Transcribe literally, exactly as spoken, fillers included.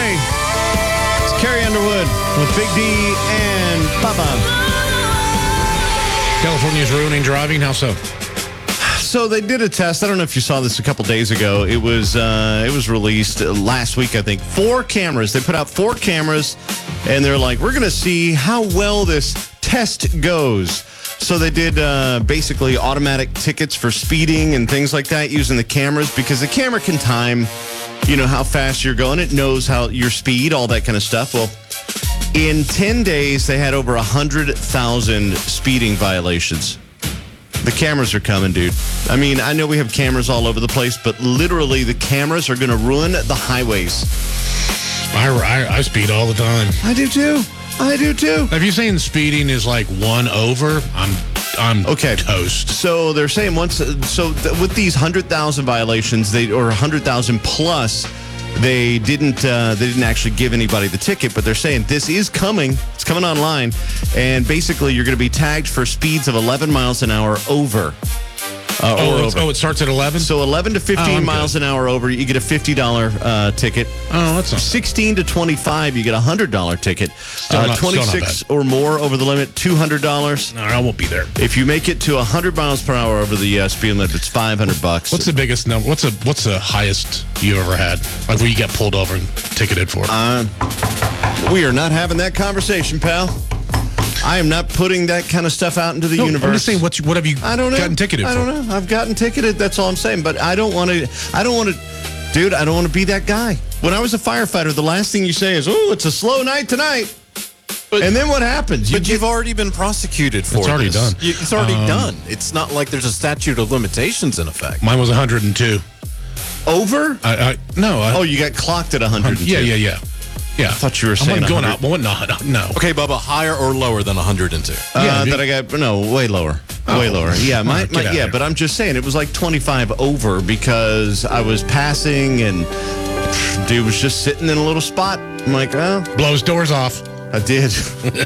way. It's Carrie Underwood with Big D and Papa. California's ruining driving. How so? So they did a test. I don't know if you saw this a couple days ago. It was uh, it was released last week, I think. Four cameras. They put out four cameras, and they're like, we're going to see how well this test goes. So they did uh, basically automatic tickets for speeding and things like that using the cameras, because the camera can time, you know, how fast you're going. It knows how your speed, all that kind of stuff. Well, in ten days, they had over one hundred thousand speeding violations. The cameras are coming, dude. I mean, I know we have cameras all over the place, but literally the cameras are going to ruin the highways. I, I, I speed all the time. I do too. I do too. If you're saying speeding is like one over, I'm I'm okay. toast. So they're saying once, so th- with these one hundred thousand violations, they or one hundred thousand plus, they didn't uh, they didn't actually give anybody the ticket, but they're saying this is coming. It's coming online, and basically you're going to be tagged for speeds of eleven miles an hour over. Uh, oh, or it's, over. oh, it starts at eleven? So eleven to fifteen oh, miles good. an hour over, you get a fifty dollars uh, ticket. Oh, that's not sixteen to twenty-five, you get a one hundred dollars ticket. Uh, not, twenty-six or more over the limit, two hundred dollars. No, I won't be there. If you make it to one hundred miles per hour over the uh, speed limit, it's five hundred bucks. What's the biggest number? What's the what's the highest you ever had? Like where you get pulled over and ticketed for? Uh, we are not having that conversation, pal. I am not putting that kind of stuff out into the no, universe. I'm just saying, what's, what have you I don't know. gotten ticketed I for? don't know. I've gotten ticketed. That's all I'm saying. But I don't want to. I don't want to, dude. I don't want to be that guy. When I was a firefighter, the last thing you say is, "Oh, it's a slow night tonight." But, and then what happens? You but get, you've already been prosecuted for it. It's already this. done. You, it's already um, done. It's not like there's a statute of limitations in effect. Mine was one hundred two. Over? I, I no. I, oh, you got clocked at one hundred two. Yeah, yeah, yeah. Yeah, I thought you were saying I'm going out. Well, no, no, no. Okay, Bubba, higher or lower than one hundred two? Uh, yeah, that I got no, way lower, oh, way lower. Yeah, my, my yeah, here. but I'm just saying it was like twenty-five over because I was passing and dude was just sitting in a little spot. I'm like, oh, blows doors off. I did.